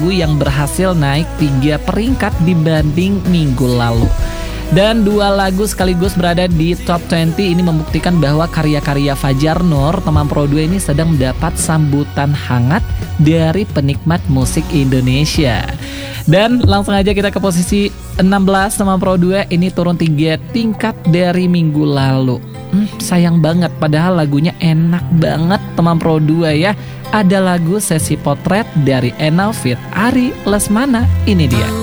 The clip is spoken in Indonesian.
lagu yang berhasil naik 3 peringkat dibanding minggu lalu. Dan 2 lagu sekaligus berada di top 20 ini membuktikan bahwa karya-karya Fajar Nur, teman Pro 2 ini sedang mendapat sambutan hangat dari penikmat musik Indonesia. Dan langsung aja kita ke posisi 16, teman Pro 2 ini turun 3 tingkat dari minggu lalu. Sayang banget, padahal lagunya enak banget teman Pro 2 ya. Ada lagu Sesi Potret dari Enal feat. Ari Lesmana, ini dia.